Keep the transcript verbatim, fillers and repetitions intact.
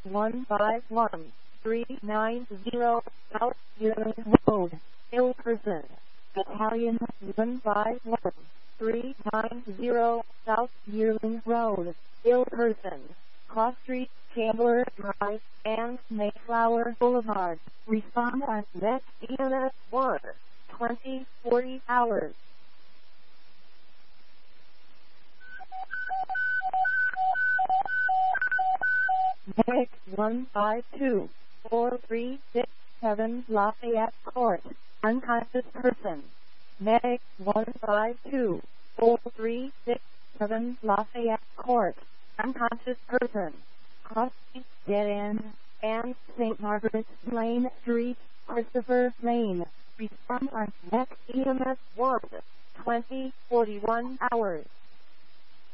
one five one three nine zero South Yearling Road, Ilkerson. Battalion one five one three nine zero South Yearling Road, Ilkerson. Cross Street, Chandler Drive, and Mayflower Boulevard. Respond at next E M S one, twenty, forty hours. Medic one five two four three six seven Lafayette Court, unconscious person. Medic one five two four three six seven Lafayette Court, unconscious person. Cross Street, Dead End, and Saint Margaret's Lane Street, Christopher Lane. Respond on next E M S one, twenty, forty-one hours.